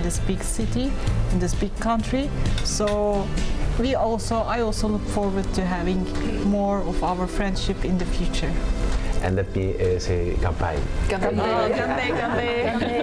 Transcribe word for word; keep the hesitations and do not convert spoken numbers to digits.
this big city, in this big country. So we also, I also look forward to having more of our friendship in the future. And let me uh, say Kanpai. Kanpai. Kanpai, kanpai.